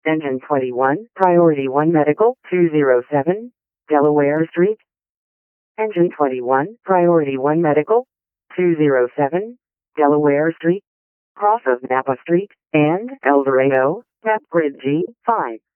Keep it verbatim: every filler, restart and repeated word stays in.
Engine twenty-one, Priority one Medical, two oh seven, Delaware Street. Engine twenty-one, Priority one Medical, two oh seven, Delaware Street, cross of Napa Street, and El Dorado, Map Grid G five.